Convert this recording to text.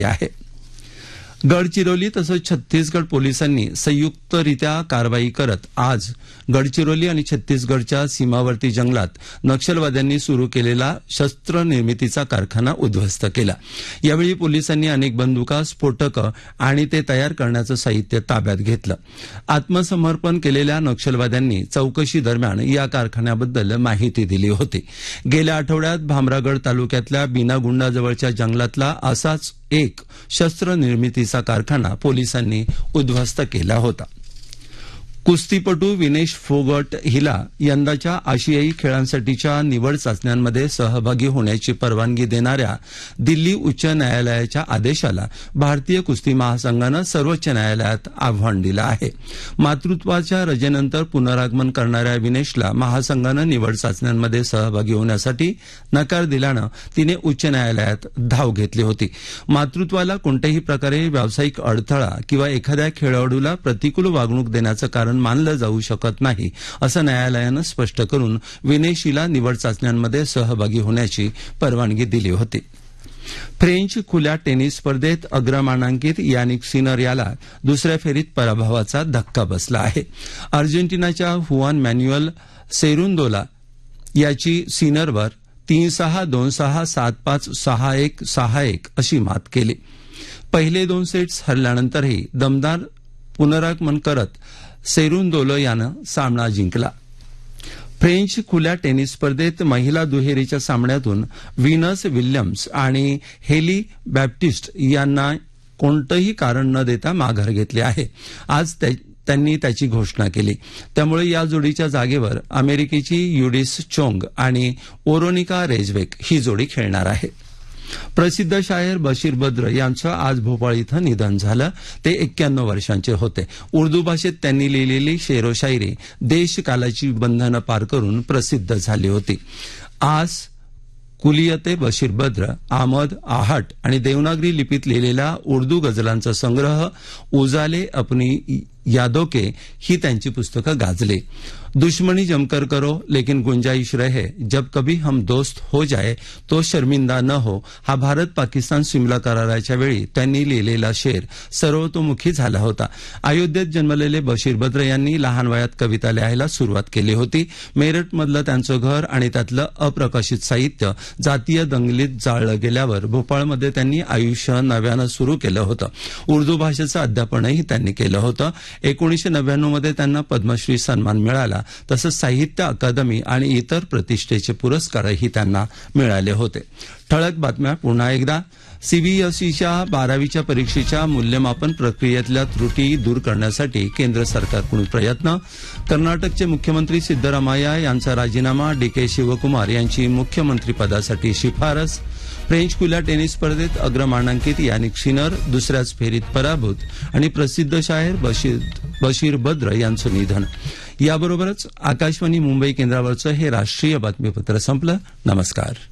आहे. गडचिरोली तसंच छत्तीसगड पोलिसांनी संयुक्तरित्या कारवाई करत आज गडचिरोली आणि छत्तीसगडच्या सीमावर्ती जंगलात नक्षलवाद्यांनी सुरू केलेला शस्त्र निर्मितीचा कारखाना उद्ध्वस्त केला. यावेळी पोलिसांनी अनेक बंदुका, स्फोटकं आणि ते तयार करण्याचं साहित्य ताब्यात घेतलं. आत्मसमर्पण केलेल्या नक्षलवाद्यांनी चौकशी दरम्यान या कारखान्याबद्दल माहिती दिली होती. गेल्या आठवड्यात भामरागड तालुक्यातल्या बिनागुंडाजवळच्या जंगलातला असाच एक शस्त्र निर्मितीचा कारखाना पोलिसांनी उद्ध्वस्त केला होता. कुस्तीपटू विनेश फोगट हिला यंदाच्या आशियाई खेळांसाठीच्या निवड चाचण्यांमध्ये सहभागी होण्याची परवानगी देणाऱ्या दिल्ली उच्च न्यायालयाच्या आदेशाला भारतीय कुस्ती महासंघानं सर्वोच्च न्यायालयात आव्हान दिलं आहे. मातृत्वाच्या रजेनंतर पुनरागमन करणाऱ्या विनेशला महासंघानं निवड चाचण्यांमध्ये सहभागी होण्यासाठी नकार दिल्यानं तिने उच्च न्यायालयात धाव घेतली होती. मातृत्वाला कोणत्याही प्रकारे व्यावसायिक अडथळा किंवा एखाद्या खेळाडूला प्रतिकूल वागणूक देण्याचं कारण मानलं जाऊ शकत नाही, असं न्यायालयानं स्पष्ट करून विनेशीला निवड चाचण्यांमध्ये सहभागी होण्याची परवानगी दिली होती. फ्रेंच खुल्या टेनिस स्पर्धेत अग्रमानांकित यानिक सिनर याला दुसऱ्या फेरीत पराभवाचा धक्का बसला आहे. अर्जेंटिनाच्या हुआन मॅन्युअल सेरुंदोला याची सिनरवर 3-6, 2-6, 7-5, 6-1, 6-1 अशी मात केली. पहिले 2 सेट्स हरल्यानंतरही दमदार पुनरागमन करत सेरुंदोलो यानं सामना जिंकला. फ्रेंच खुल्या टेनिस स्पर्धेत महिला दुहेरीच्या सामन्यातून व्हीनस विल्यम्स आणि हेली बॅप्टिस्ट यांना कोणतंही कारण न देता माघार घेतली आहे. आज त्यांनी त्याची घोषणा केली. त्यामुळे या जोडीच्या जागेवर अमेरिकेची युडिस चोंग आणि ओरोनिका रेजवेक ही जोडी खेळणार आहे. प्रसिद्ध शायर बशीर बद्र यांचं आज भोपाळ इथं निधन झालं. ते 91 वर्षांचे होते. उर्दू भाषेत त्यांनी लिहिलेली शेरो शायरी देशकालाची बंधनं पार करून प्रसिद्ध झाली होती. आज कुलियते बशीर बद्र, आमद, आहट आणि देवनागरी लिपीत लिहिलेला उर्दू गझलांचा संग्रह उजाले अपनी यादों के ही त्यांची पुस्तकं गाजली. दुश्मनी जमकर करो लेकिन गुंजाइश रहे, जब कभी हम दोस्त हो जाए तो शर्मिंदा न हो हा भारत पाकिस्तान सिमला कराराच्या वेळी त्यांनी लिहिलेला शेर सर्वतोमुखी झाला होता. अयोध्येत जन्मलेले बशीर बद्र यांनी लहान वयात कविता लिहायला सुरुवात केली होती. मेरठमधलं त्यांचं घर आणि त्यातलं अप्रकाशित साहित्य जातीय दंगलीत जाळलं गेल्यावर भोपाळमध्ये त्यांनी आयुष्य नव्यानं सुरू केलं होतं. उर्दू भाषेचं अध्यापनही त्यांनी केलं होतं. 1999 मध्ये त्यांना पद्मश्री सन्मान मिळाला. तसंच साहित्य अकादमी आणि इतर प्रतिष्ठेचे पुरस्कारही त्यांना मिळाले होते. ठळक बातम्या पुन्हा एकदा. सीबीएसईच्या 12वीच्या परीक्षेच्या मूल्यमापन प्रक्रियेतल्या त्रुटी दूर करण्यासाठी केंद्र सरकारकडून प्रयत्न. कर्नाटकचे मुख्यमंत्री सिद्धरामय्या यांचा राजीनामा. डीके शिवकुमार यांची मुख्यमंत्रीपदासाठी शिफारस. फ्रेंच खुल्या टेनिस स्पर्धेत अग्रमानांकित यानिक सिनर दुसऱ्याच फेरीत पराभूत आणि प्रसिद्ध शायर बशीर बद्र यांचं निधन. याबरोबरच आकाशवाणी मुंबई केंद्रावरचं हे राष्ट्रीय बातमीपत्र संपलं. नमस्कार.